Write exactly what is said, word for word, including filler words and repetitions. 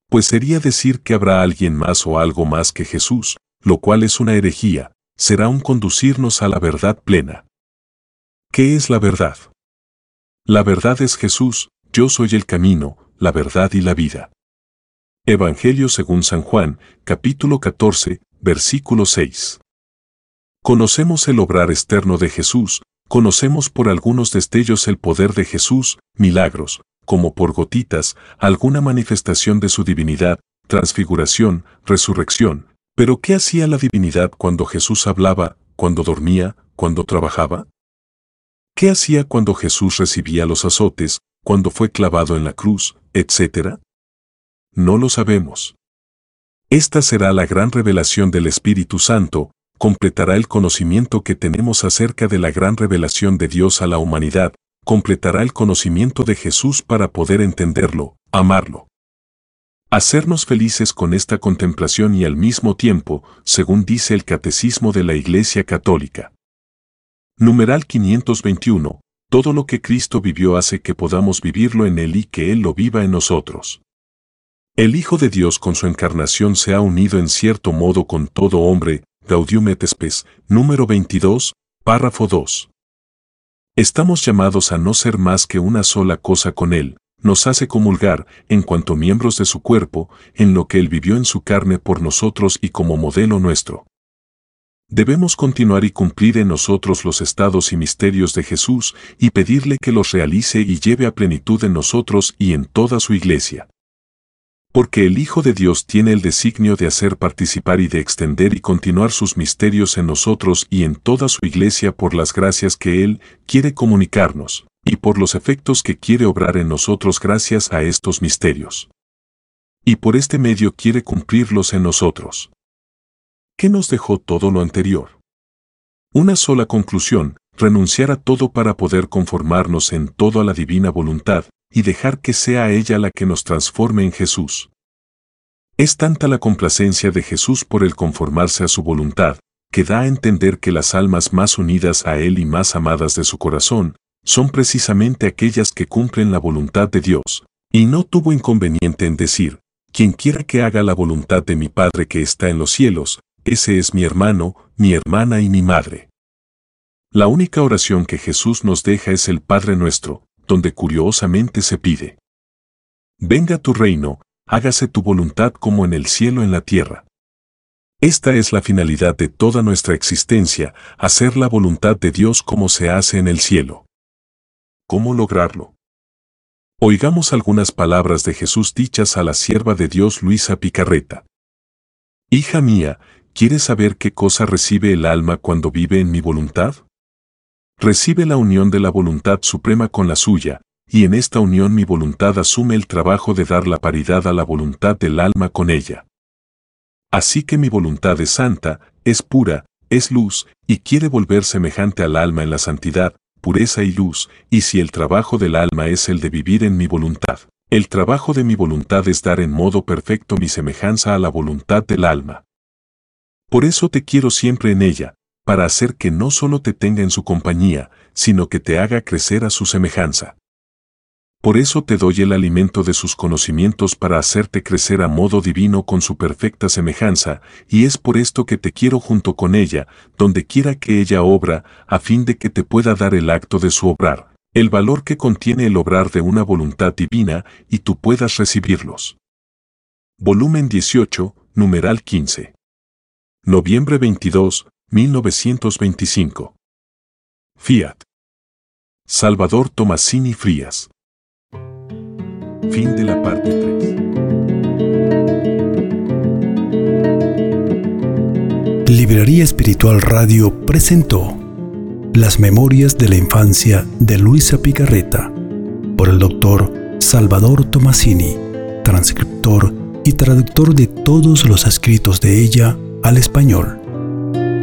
pues sería decir que habrá alguien más o algo más que Jesús, lo cual es una herejía, será un conducirnos a la verdad plena. ¿Qué es la verdad? La verdad es Jesús, yo soy el camino, la verdad y la vida. Evangelio según San Juan, capítulo catorce, versículo seis. Conocemos el obrar externo de Jesús, conocemos por algunos destellos el poder de Jesús, milagros, como por gotitas, alguna manifestación de su divinidad, transfiguración, resurrección. Pero ¿qué hacía la divinidad cuando Jesús hablaba, cuando dormía, cuando trabajaba? ¿Qué hacía cuando Jesús recibía los azotes, cuando fue clavado en la cruz, etcétera? No lo sabemos. Esta será la gran revelación del Espíritu Santo, completará el conocimiento que tenemos acerca de la gran revelación de Dios a la humanidad, completará el conocimiento de Jesús para poder entenderlo, amarlo. Hacernos felices con esta contemplación y al mismo tiempo, según dice el Catecismo de la Iglesia Católica. Numeral quinientos veintiuno. Todo lo que Cristo vivió hace que podamos vivirlo en Él y que Él lo viva en nosotros. El Hijo de Dios con su encarnación se ha unido en cierto modo con todo hombre, Gaudium et Spes, número veintidós, párrafo dos. Estamos llamados a no ser más que una sola cosa con Él, nos hace comulgar, en cuanto miembros de su cuerpo, en lo que Él vivió en su carne por nosotros y como modelo nuestro. Debemos continuar y cumplir en nosotros los estados y misterios de Jesús y pedirle que los realice y lleve a plenitud en nosotros y en toda su Iglesia. Porque el Hijo de Dios tiene el designio de hacer participar y de extender y continuar sus misterios en nosotros y en toda su Iglesia por las gracias que Él quiere comunicarnos, y por los efectos que quiere obrar en nosotros gracias a estos misterios. Y por este medio quiere cumplirlos en nosotros. ¿Qué nos dejó todo lo anterior? Una sola conclusión, renunciar a todo para poder conformarnos en todo a la divina voluntad, y dejar que sea ella la que nos transforme en Jesús. Es tanta la complacencia de Jesús por el conformarse a su voluntad, que da a entender que las almas más unidas a Él y más amadas de su corazón, son precisamente aquellas que cumplen la voluntad de Dios, y no tuvo inconveniente en decir, quien quiera que haga la voluntad de mi Padre que está en los cielos, ese es mi hermano, mi hermana y mi madre. La única oración que Jesús nos deja es el Padre Nuestro, donde curiosamente se pide: venga tu reino, hágase tu voluntad como en el cielo en la tierra. Esta es la finalidad de toda nuestra existencia, hacer la voluntad de Dios como se hace en el cielo. ¿Cómo lograrlo? Oigamos algunas palabras de Jesús dichas a la sierva de Dios Luisa Picarreta. Hija mía, ¿quieres saber qué cosa recibe el alma cuando vive en mi voluntad? Recibe la unión de la voluntad suprema con la suya, y en esta unión mi voluntad asume el trabajo de dar la paridad a la voluntad del alma con ella. Así que mi voluntad es santa, es pura, es luz, y quiere volver semejante al alma en la santidad, pureza y luz, y si el trabajo del alma es el de vivir en mi voluntad, el trabajo de mi voluntad es dar en modo perfecto mi semejanza a la voluntad del alma. Por eso te quiero siempre en ella, para hacer que no solo te tenga en su compañía, sino que te haga crecer a su semejanza. Por eso te doy el alimento de sus conocimientos para hacerte crecer a modo divino con su perfecta semejanza, y es por esto que te quiero junto con ella, donde quiera que ella obra, a fin de que te pueda dar el acto de su obrar, el valor que contiene el obrar de una voluntad divina, y tú puedas recibirlos. Volumen dieciocho, numeral quince. Noviembre veintidós, mil novecientos veinticinco. Fiat. Salvador Tomasini Frías. Fin de la parte tres. Librería Espiritual Radio presentó Las Memorias de la Infancia de Luisa Picarreta, por el doctor Salvador Tomasini, transcriptor y traductor de todos los escritos de ella al español.